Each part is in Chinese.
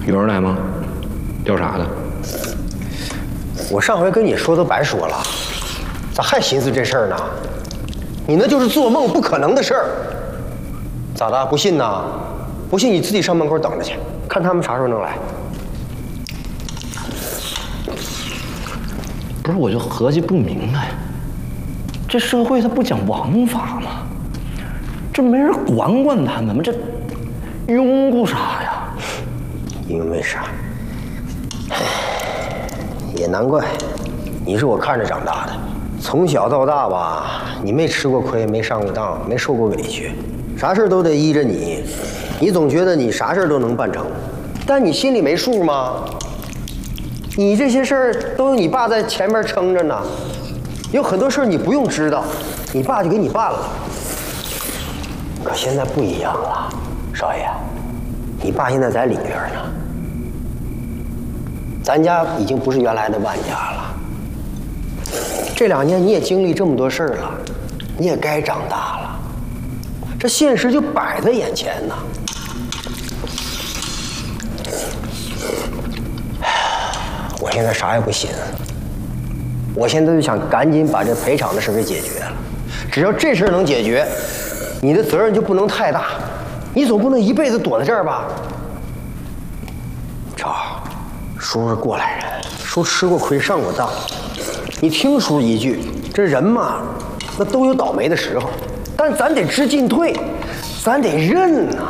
有人来吗？调查的。 我上回跟你说都白说了，咋还寻思这事儿呢？你那就是做梦，不可能的事儿。咋的？不信呐？不信你自己上门口等着去，看他们啥时候能来。 不是，我就合计不明白，这社会它不讲王法吗？这没人管管他们吗？这拥护啥呀？ 因为啥？也难怪，你是我看着长大的，从小到大吧，你没吃过亏，没上过当，没受过委屈，啥事都得依着你，你总觉得你啥事都能办成，但你心里没数吗？你这些事儿都有你爸在前面撑着呢，有很多事儿你不用知道，你爸就给你办了。可现在不一样了，少爷，你爸现在在里边呢。咱家已经不是原来的万家了。这2年你也经历这么多事儿了，你也该长大了。这现实就摆在眼前呢。我现在啥也不寻思，我现在就想赶紧把这赔偿的事给解决了。只要这事能解决，你的责任就不能太大，你总不能一辈子躲在这儿吧？超。叔是过来人，叔吃过亏，上过当。你听叔一句，这人嘛，那都有倒霉的时候，但咱得知进退，咱得认呐。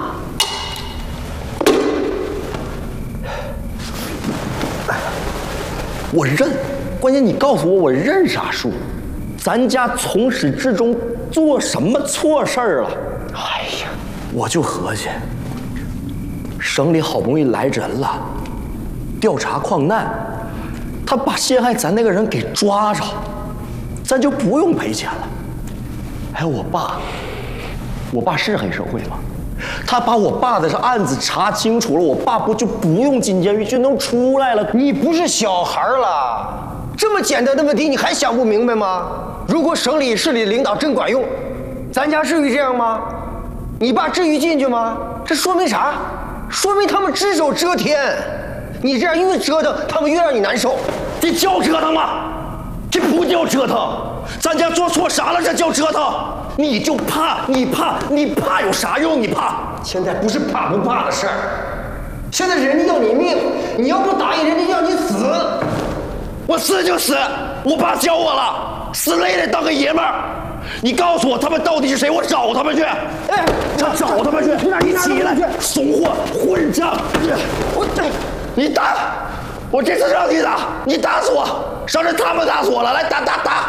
我认，关键你告诉我，我认啥数？咱家从始至终做什么错事儿了？哎呀，我就合计，省里好不容易来人了。调查矿难，他把陷害咱那个人给抓着，咱就不用赔钱了。还有我爸是黑社会吗？他把我爸的这案子查清楚了，我爸不就不用进监狱就能出来了？ 你不是小孩了，这么简单的问题你还想不明白吗？如果省里市里的领导真管用，咱家至于这样吗？你爸至于进去吗？这说明啥？说明他们只手遮天。你这样越折腾，他们越让你难受。 这叫折腾吗？这不叫折腾。咱家做错啥了？这叫折腾？你就怕，你怕有啥用？你怕？ 现在不是怕不怕的事儿，现在人家要你命，你要不答应，人家要你死。 我死就死，我爸教我了，死了也得当个爷们儿。你告诉我他们到底是谁，我找他们去。哎，我找他们去。你起来，怂货，混账！你打，我这次让你打，你打死我，上次他们打死我了，来打。